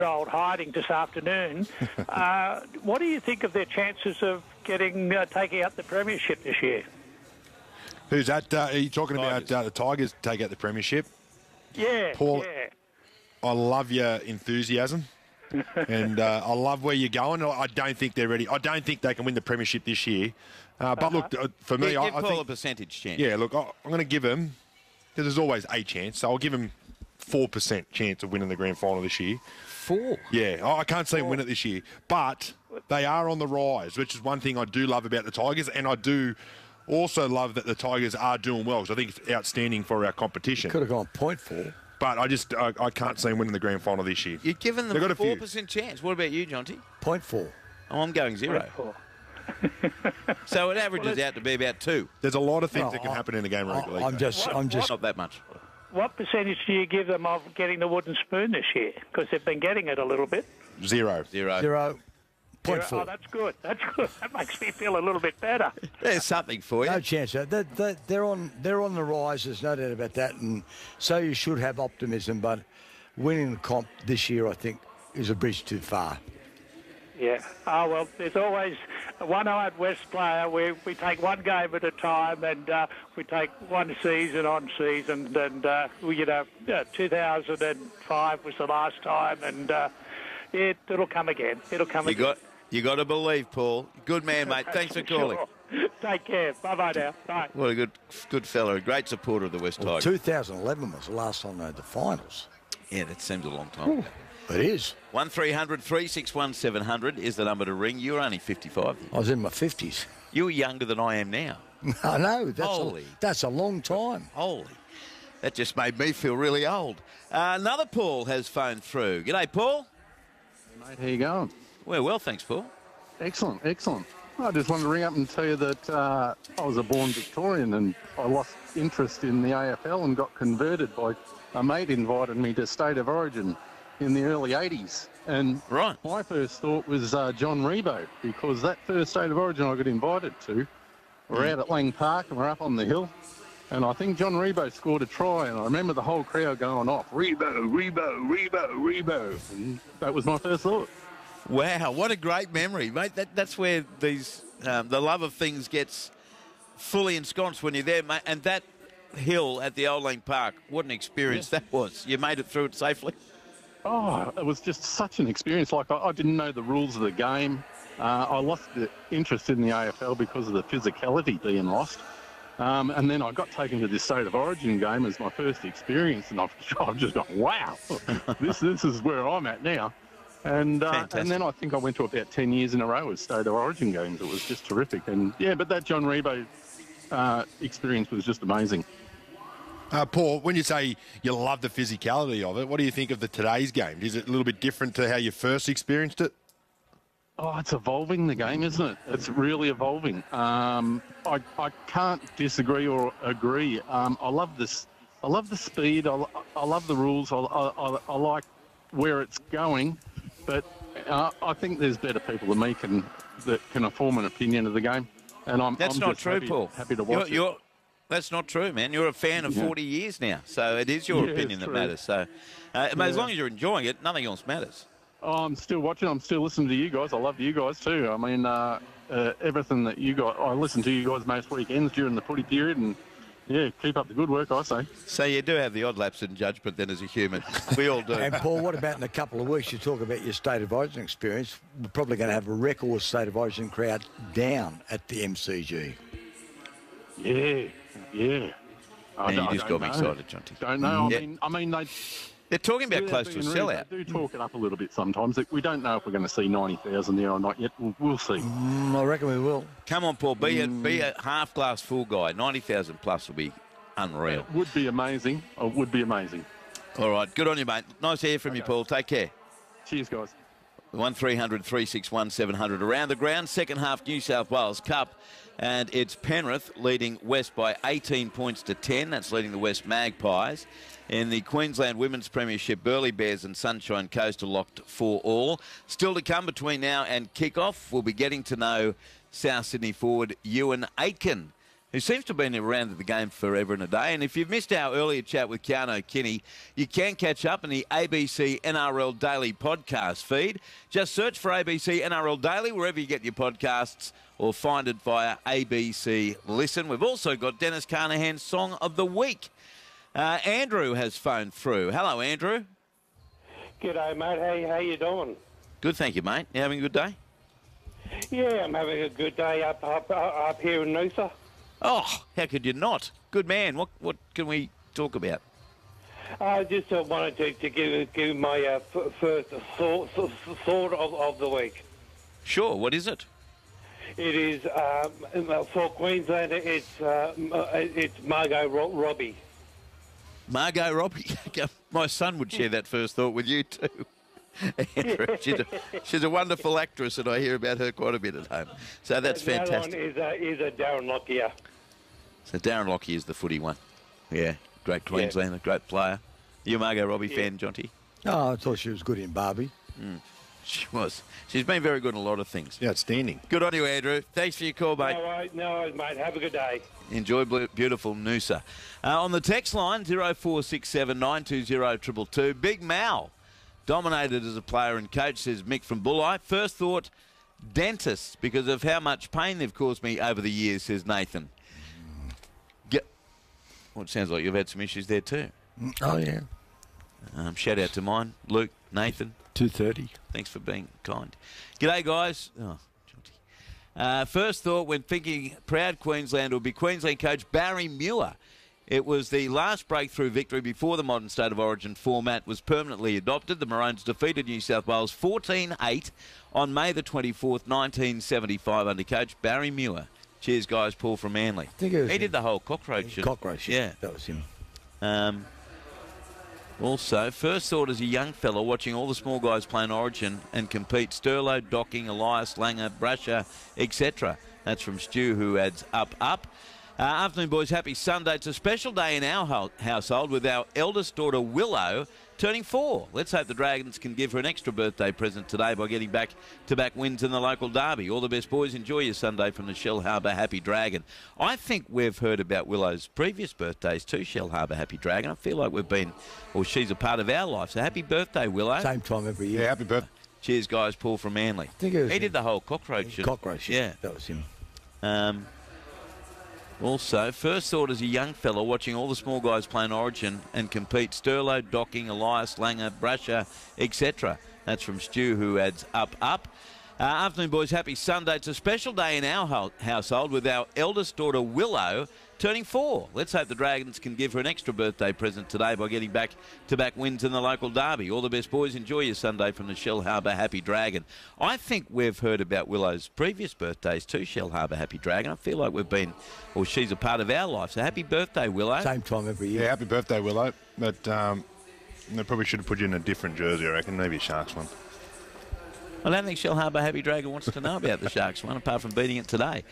old hiding this afternoon. What do you think of their chances of taking out the premiership this year? Who's that? Are you talking about the Tigers take out the premiership? Yeah, Paul, yeah. I love your enthusiasm. And I love where you're going. I don't think they're ready. I don't think they can win the premiership this year. But look, for me, Give I Paul think a percentage chance. Yeah, look, I'm going to give them, because there's always a chance, so I'll give them 4% chance of winning the grand final this year. 4? Yeah, I can't see them win it this year. But they are on the rise, which is one thing I do love about the Tigers, and I do also love that the Tigers are doing well, because I think it's outstanding for our competition. Could have gone 0.4. But I can't see them winning the grand final this year. You've given them They've got a a 4% chance. What about you, Jonty? 0.4. Oh, I'm going 0. 0.4. So it averages out to be about 2. There's a lot of things that can happen in the game of rugby league. I'm just Not that much. What percentage do you give them of getting the wooden spoon this year? Because they've been getting it a little bit. 0. 0.4. Oh, that's good. That's good. That makes me feel a little bit better. There's something for you. No chance. They're on the rise. There's no doubt about that. And so you should have optimism. But winning the comp this year, I think, is a bridge too far. Yeah. Oh, well, there's always a one-eyed West player. We take one game at a time, and we take one season on season. And, 2005 was the last time, and it'll come again. It'll come again. You got to believe, Paul. Good man, mate. Thanks for calling. Sure. Take care. Bye-bye now. Bye. What a good fella. A great supporter of the West Tigers. 2011 was the last time they had the finals. Yeah, that seems a long time ago. It is. 1300 361 700 is the number to ring. You're only 55. I was in my 50s. You're younger than I am now. I know. That's a long time. Holy. That just made me feel really old. Another Paul has phoned through. G'day, Paul. Mate, how you going? Well, thanks, Paul. Excellent. I just wanted to ring up and tell you that I was a born Victorian and I lost interest in the AFL and got converted by a mate invited me to State of Origin in the early 80s. And my first thought was John Rebo, because that first State of Origin I got invited to, we're out at Lang Park and we're up on the hill. And I think John Rebo scored a try, and I remember the whole crowd going off, Rebo. And that was my first thought. Wow, what a great memory, mate. That's where these the love of things gets fully ensconced when you're there, mate. And that hill at the Old Lang Park, what an experience that was. You made it through it safely? Oh, it was just such an experience. Like, I didn't know the rules of the game. I lost the interest in the AFL because of the physicality being lost. And then I got taken to this State of Origin game as my first experience, and I've just gone, wow, this is where I'm at now. And then I think I went to about 10 years in a row with State of Origin games. It was just terrific. And, yeah, but that John Rebo experience was just amazing. Paul, when you say you love the physicality of it, what do you think of today's game? Is it a little bit different to how you first experienced it? Oh, it's evolving, the game, isn't it? It's really evolving. I can't disagree or agree. I love this. I love the speed. I love the rules. I like where it's going. But I think there's better people than me that can form an opinion of the game. And I'm not just true, Paul. Happy to watch it. That's not true, man. You're a fan of 40 years now, so it is your opinion that matters. So, as long as you're enjoying it, nothing else matters. Oh, I'm still watching. I'm still listening to you guys. I love you guys too. I mean, everything that you got. I listen to you guys most weekends during the footy period, and yeah, keep up the good work, I say. So you do have the odd lapse in judgment then as a human. We all do. And Paul, what about in a couple of weeks you talk about your State of Origin experience? We're probably going to have a record State of Origin crowd down at the MCG. Yeah. And you just got me excited, Jonty. Don't know. I mean, they're talking about close to a sellout. They do talk it up a little bit sometimes. We don't know if we're going to see 90,000 there or not yet. We'll see. I reckon we will. Come on, Paul. Be a half-glass full guy. 90,000 plus will be unreal. It would be amazing. It would be amazing. All right. Good on you, mate. Nice to hear from you, Paul. Take care. Cheers, guys. 1300 361 700. Around the ground, second half New South Wales Cup. And it's Penrith leading West by 18 points to 10. That's leading the West Magpies. In the Queensland Women's Premiership, Burleigh Bears and Sunshine Coast are locked for all. Still to come between now and kick-off. We'll be getting to know South Sydney forward Ewan Aitken who seems to have been around the game forever and a day. And if you've missed our earlier chat with Keano Kinney, you can catch up in the ABC NRL Daily podcast feed. Just search for ABC NRL Daily wherever you get your podcasts, or find it via ABC Listen. We've also got Dennis Carnahan's Song of the Week. Andrew has phoned through. Hello, Andrew. G'day, mate. How you doing? Good, thank you, mate. You having a good day? Yeah, I'm having a good day up here in Noosa. Oh, how could you not? Good man. What can we talk about? I just wanted to give my first thought of the week. Sure, what is it? It is, for Queensland, it's Margot Robbie. Margot Robbie. My son would share that first thought with you too. Andrew, she's a wonderful actress, and I hear about her quite a bit at home. So that's fantastic. The other one is a Darren Lockyer. So Darren Lockyer is the footy one. Yeah, great Queenslander, great player. You a Margot Robbie fan, Jonty? Oh, I thought she was good in Barbie. She was. She's been very good in a lot of things. Yeah, outstanding. Good on you, Andrew. Thanks for your call, mate. No worries, mate. Have a good day. Enjoy beautiful Noosa. On the text line, 0467 920 222. Big Mal dominated as a player and coach, says Mick from Bulli. First thought, dentists, because of how much pain they've caused me over the years, says Nathan. Well, it sounds like you've had some issues there too. Oh, yeah. Shout out to mine, Luke, Nathan. 2:30. Thanks for being kind. G'day, guys. Oh, first thought when thinking proud Queensland will be Queensland coach Barry Muir. It was the last breakthrough victory before the modern State of Origin format was permanently adopted. The Maroons defeated New South Wales 14-8 on May the 24th, 1975 under coach Barry Muir. Cheers, guys. Paul from Manly. He did the whole cockroach. Cockroach, yeah. That was him. Also, first thought as a young fella watching all the small guys playing Origin and compete, Sterlo, Docking, Elias, Langer, Brasher, etc. That's from Stu, who adds up. Afternoon, boys. Happy Sunday. It's a special day in our household with our eldest daughter, Willow, turning 4. Let's hope the Dragons can give her an extra birthday present today by getting back-to-back wins in the local derby. All the best, boys. Enjoy your Sunday from the Shell Harbour Happy Dragon. I think we've heard about Willow's previous birthdays too, Shell Harbour Happy Dragon. I feel like she's a part of our life. So happy birthday, Willow. Same time every year. Yeah, happy birthday. Cheers, guys. Paul from Manly. He did the whole cockroach. Cockroach, yeah. That was him. Also, first thought as a young fella watching all the small guys playing Origin and compete, Sterlo, Docking, Elias, Langer, Brasher, etc. That's from Stu, who adds up. Afternoon, boys. Happy Sunday. It's a special day in our household with our eldest daughter, Willow, turning 4. Let's hope the Dragons can give her an extra birthday present today by getting back-to-back wins in the local derby. All the best, boys. Enjoy your Sunday from the Shell Harbour Happy Dragon. I think we've heard about Willow's previous birthdays too, Shell Harbour Happy Dragon. I feel like she's a part of our life. So happy birthday, Willow. Same time every year. Yeah, happy birthday, Willow. But they probably should have put you in a different jersey, I reckon. Maybe a Sharks one. I don't think Shell Harbour Happy Dragon wants to know about the Sharks one, apart from beating it today.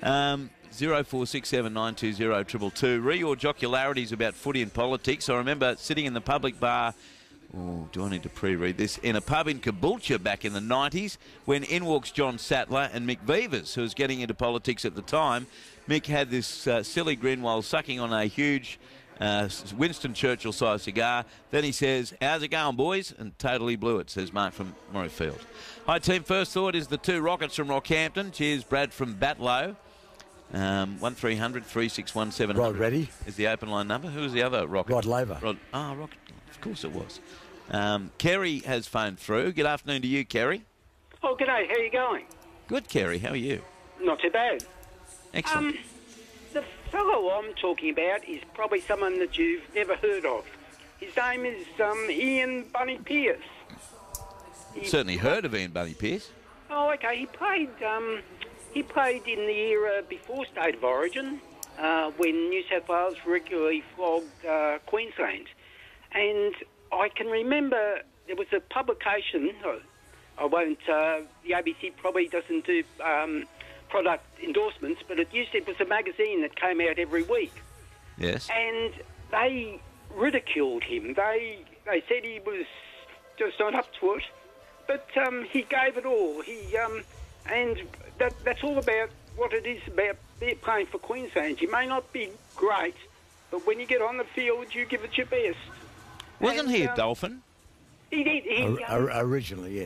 0467 920 222. Re your jocularities about footy and politics. I remember sitting in the public bar, do I need to pre-read this, in a pub in Caboolture back in the 90s when in walks John Sattler and Mick Vivers, who was getting into politics at the time. Mick had this silly grin while sucking on a huge Winston Churchill-sized cigar. Then he says, "How's it going, boys?" And totally blew it, says Mark from Murrayfield. Hi, team. First thought is the 2 Rockets from Rockhampton. Cheers, Brad from Batlow. 1300 361 700. Rod Reddy is the open line number. Who was the other Rocket? Rod Laver. Rocket. Of course it was. Kerry has phoned through. Good afternoon to you, Kerry. Oh, g'day. How are you going? Good, Kerry. How are you? Not too bad. Excellent. The fellow I'm talking about is probably someone that you've never heard of. His name is Ian Bunny Pearce. Certainly heard of Ian Bunny Pearce. Oh, okay. He played in the era before State of Origin, when New South Wales regularly flogged Queensland. And I can remember there was a publication. I won't. The ABC probably doesn't do product endorsements, but it was a magazine that came out every week. Yes. And they ridiculed him. They said he was just not up to it, but he gave it all. And that's all about what it is about playing for Queensland. You may not be great, but when you get on the field, you give it your best. Wasn't he a Dolphin? He did. Originally, yeah.